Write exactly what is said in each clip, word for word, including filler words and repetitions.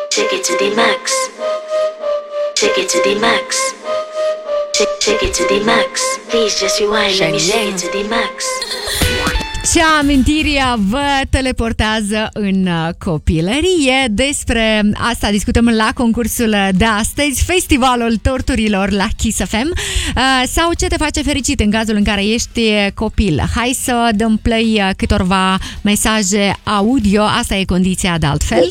Take it to the max. Take it to the max. Take, take it to the max. Please just rewind, let me take it to the max. Ce amintiri vă teleportează în copilărie? Despre asta discutăm la concursul de astăzi, Festivalul Torturilor la Kiss F M. Sau ce te face fericit în cazul în care ești copil? Hai să dăm play câtorva mesaje audio, asta e condiția de altfel.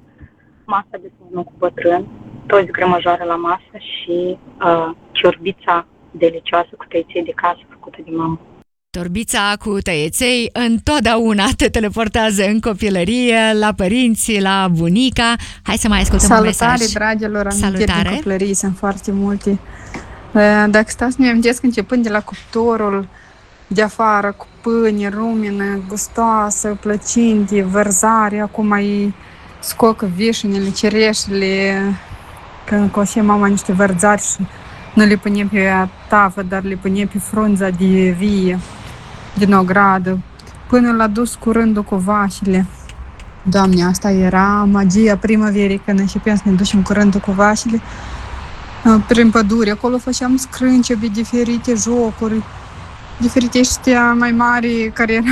Masa de somn cu bătrân, toți grămăjoare la masă și uh, ciorbița delicioasă cu tăiței de casă făcută de mamă. Torbița cu tăieței întotdeauna te teleportează în copilărie, la părinți, la bunica. Hai să mai ascultăm un mesaj. Salutare, dragilor, amintiri din copilărie, sunt foarte multe. Dacă stau să ne amintesc, începând de la cuptorul de afară, cu pâine, rumină, gustoasă, plăcinte, vărzare, acum mai scocă vișinele, cereșele, când cosea mama niște vărzari și nu le pune pe tavă, dar le pune pe frunza de vie din ogradă, până l-a dus cu rândul cu vașile. Doamne, asta era magia primăverii, când începem să ne ducem cu rândul cu vașile prin pădure. Acolo făceam scrâncebe, diferite jocuri, diferite ăștia mai mari, care era,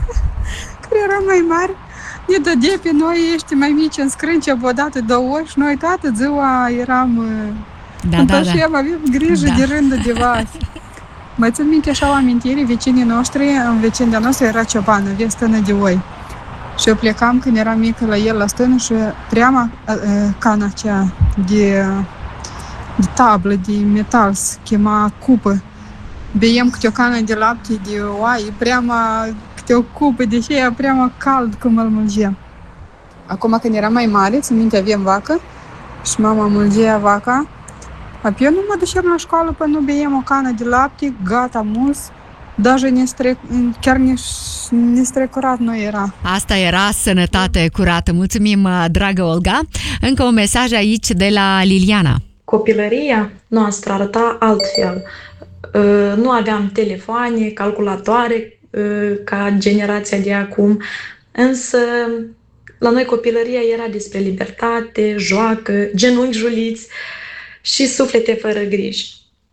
care era mai mari, ne dădea pe noi ăștia mai mici în scrâncebe odată, două ori și noi toată ziua eram... Da, da, da. Avem grijă da. de rândul de vas. Mai țin minte așa o amintire, vecinii noștri, în vecin de-a noastră era cioban, avea stână de oi. Și eu plecam când eram mică la el la stână și treama cana aceea de, de tablă, de metal, se chema cupă. Beiem câte o cană de lapte de oaie, preama câte o cupă, deși era preama cald cum îl mulgea. Acum când eram mai mare, țin minte, avem vacă și mama mulgea vaca. Eu nu mă duceam la școală până nu beiem o cană de lapte, gata, mus, даже ne stre... chiar nestrecurat nu era. Asta era sănătate curată. Mulțumim, dragă Olga. Încă un mesaj aici de la Liliana. Copilăria noastră arăta altfel. Nu aveam telefoane, calculatoare ca generația de acum, însă la noi copilăria era despre libertate, joacă, genunchi juliți și suflete fără griji.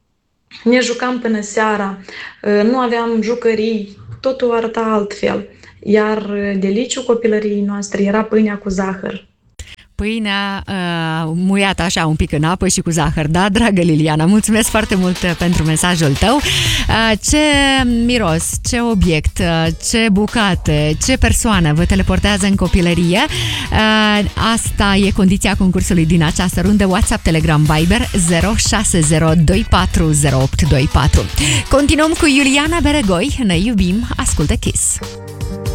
Ne jucam până seara, nu aveam jucării, totul arăta altfel, iar deliciul copilăriei noastre era pâinea cu zahăr. Pâinea uh, muiată așa un pic în apă și cu zahăr, da, dragă Liliana? Mulțumesc foarte mult pentru mesajul tău. Uh, ce miros, ce obiect, uh, ce bucate, ce persoană vă teleportează în copilărie? Uh, asta e condiția concursului din această rundă. WhatsApp, Telegram, Viber zero șase zero doi patru zero opt doi patru. Continuăm cu Iuliana Beregoi. Ne iubim, ascultă Kiss.